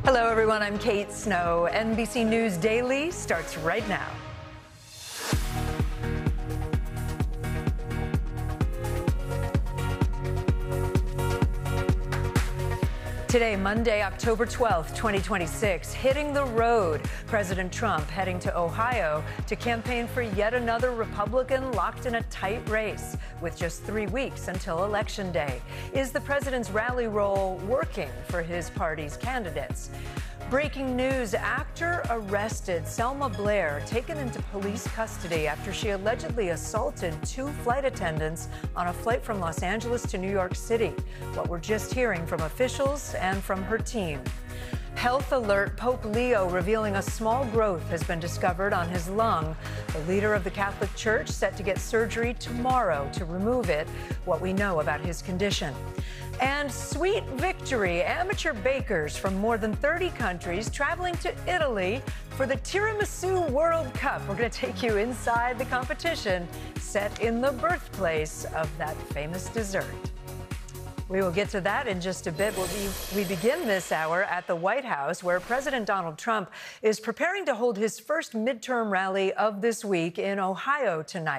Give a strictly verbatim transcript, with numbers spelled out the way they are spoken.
Hello, everyone. I'm Kate Snow. N B C News Daily starts right now. Today, Monday, October twelfth, twenty twenty-six, hitting the road. President Trump heading to Ohio to campaign for yet another Republican locked in a tight race with just three weeks until Election Day. Is the president's rally role working for his party's candidates? Breaking news, actor arrested. Selma Blair taken into police custody after she allegedly assaulted two flight attendants on a flight from Los Angeles to New York City. What we're just hearing from officials and from her team. Health alert, Pope Leo revealing a small growth has been discovered on his lung. The leader of the Catholic Church set to get surgery tomorrow to remove it. What we know about his condition. And sweet victory, amateur bakers from more than thirty countries traveling to Italy for the Tiramisu World Cup. We're going to take you inside the competition set in the birthplace of that famous dessert. We will get to that in just a bit. We'll be, we begin this hour at the White House, where President Donald Trump is preparing to hold his first midterm rally of this week in Ohio tonight.